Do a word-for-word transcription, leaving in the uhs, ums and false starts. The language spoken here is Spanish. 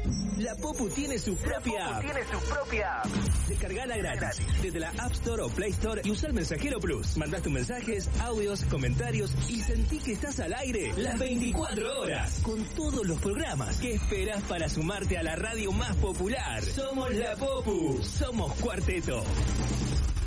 La Popu tiene su propia app. Tiene su propia app. Descargala gratis desde la App Store o Play Store y usa el Mensajero Plus. Mandá tus mensajes, audios, comentarios y sentí que estás al aire las veinticuatro horas con todos los programas. ¿Qué esperas para sumarte a la radio más popular? Somos La Popu. Somos Cuarteto.